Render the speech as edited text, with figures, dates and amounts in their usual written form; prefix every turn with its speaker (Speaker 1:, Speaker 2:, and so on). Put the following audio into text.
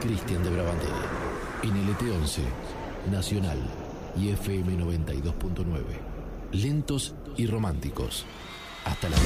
Speaker 1: Cristian de Brabantelli. En LT11, Nacional y FM 92.9. Lentos y románticos. Hasta la